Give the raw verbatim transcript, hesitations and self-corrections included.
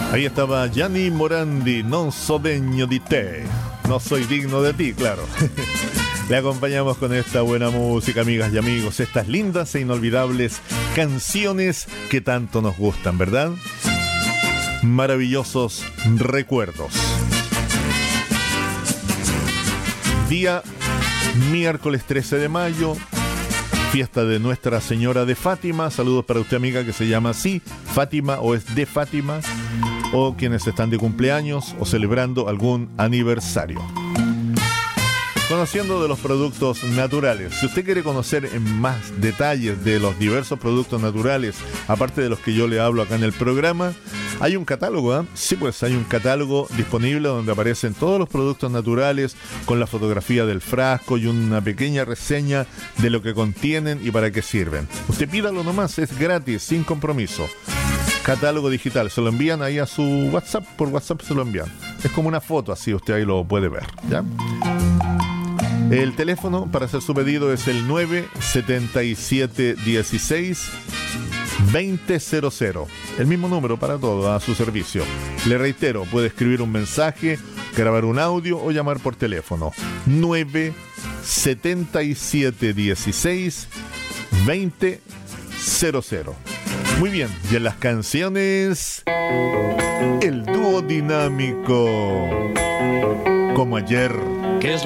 Ahí estaba Gianni Morandi, non so degno di te. No soy digno de ti, claro. Le acompañamos con esta buena música, amigas y amigos. Estas lindas e inolvidables canciones que tanto nos gustan, ¿verdad? Maravillosos recuerdos. Día miércoles trece de mayo, fiesta de Nuestra Señora de Fátima. Saludos para usted, amiga, que se llama así, Fátima, o es de Fátima, o quienes están de cumpleaños o celebrando algún aniversario. Conociendo de los productos naturales. Si usted quiere conocer en más detalles de los diversos productos naturales, aparte de los que yo le hablo acá en el programa, hay un catálogo, ¿eh? Sí, pues hay un catálogo disponible donde aparecen todos los productos naturales con la fotografía del frasco y una pequeña reseña de lo que contienen y para qué sirven. Usted pídalo nomás, es gratis, sin compromiso. Catálogo digital, se lo envían ahí a su WhatsApp, por WhatsApp se lo envían. Es como una foto, así usted ahí lo puede ver, ¿ya? El teléfono para hacer su pedido es el nueve siete siete uno seis veinte cero cero. El mismo número para todo a su servicio. Le reitero, puede escribir un mensaje, grabar un audio o llamar por teléfono. nueve siete siete uno seis veinte cero cero. Muy bien, y en las canciones, el dúo dinámico, como ayer. ¿Qué es